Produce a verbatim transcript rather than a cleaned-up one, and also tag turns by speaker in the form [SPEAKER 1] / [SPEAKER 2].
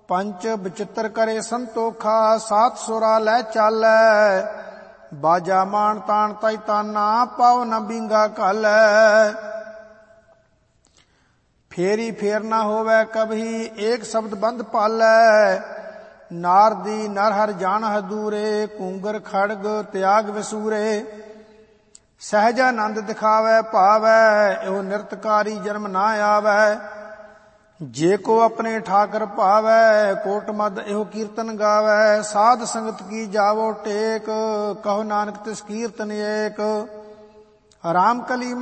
[SPEAKER 1] ਪੰਚ ਬਚਿੱਤਰ ਕਰੇ ਸੰਤੋਖਾ, ਸਾਤ ਸੁਰਾ ਲੈ ਚਾਲੈ, ਬਾਜਾ ਮਾਨ ਤਾਣ ਤੈ ਤਾਨਾ, ਪਾਉ ਨ ਬੀਂਗਾ ਘਾਲੈ। ਫੇਰੀ ਫੇਰ ਨਾ ਹੋਵੈ ਕਭੀ, ਏਕ ਸ਼ਬਦ ਬੰਦ ਪਾਲੈ, ਨਾਰਦੀ ਨਰ ਹਰ ਜਾਣ ਹਦੂਰੇ, ਕੂੰਗਰ ਖੜਗ ਤਿਆਗ ਵਿਸੂਰੇ। ਸਹਿਜਾਨੰਦ ਦਿਖਾਵੈ ਭਾਵੈ, ਇਹੋ ਨਿਰਤਕਾਰੀ ਜਨਮ ਨਾ ਆਵੈ। ਜੇ ਕੋ ਆਪਣੇ ਠਾਕਰ ਭਾਵੈ, ਕੋਟ ਮਦ ਇਹੋ ਕੀਰਤਨ ਗਾਵੈ। ਸਾਧ ਸੰਗਤ ਕੀ ਜਾਵੋ ਟੇਕ, ਕਹੋ ਨਾਨਕ ਤਿਸ ਕੀਰਤਨ ਏਕ। ਰਾਮ ਕਲੀ